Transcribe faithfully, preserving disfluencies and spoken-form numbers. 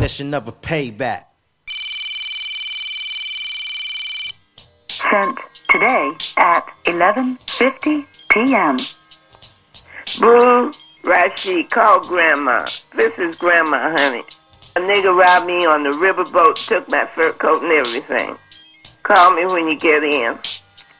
definition of a payback. Sent today at eleven fifty p.m. Boo, Rashid, call Grandma. This is Grandma, honey. A nigga robbed me on the riverboat, took my fur coat and everything. Call me when you get in.